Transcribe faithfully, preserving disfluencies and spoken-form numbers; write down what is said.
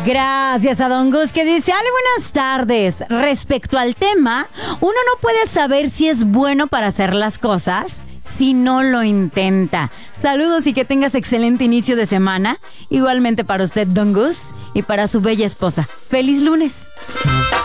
Gracias a Don Gus, que dice: Ale, buenas tardes. Respecto al tema, uno no puede saber si es bueno para hacer las cosas si no lo intenta. Saludos y que tengas excelente inicio de semana. Igualmente para usted, Don Gus, y para su bella esposa. ¡Feliz lunes!